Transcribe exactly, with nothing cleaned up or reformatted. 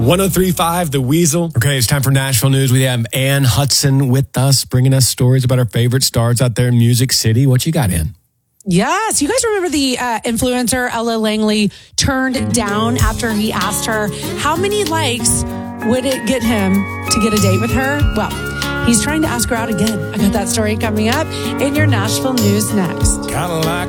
one oh three point five, The Weasel. Okay, it's time for Nashville News. We have Ann Hudson with us, bringing us stories about our favorite stars out there in Music City. What you got, Ann? Yes. You guys remember the uh, influencer Ella Langley turned down after he asked her how many likes would it get him to get a date with her? Well, he's trying to ask her out again. I got that story coming up in your Nashville News next. Kind of like